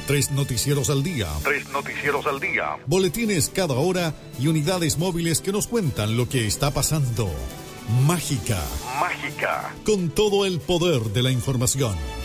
3 noticieros al día. 3 noticieros al día. Boletines cada hora y unidades móviles que nos cuentan lo que está pasando. Mágica. Mágica. Con todo el poder de la información.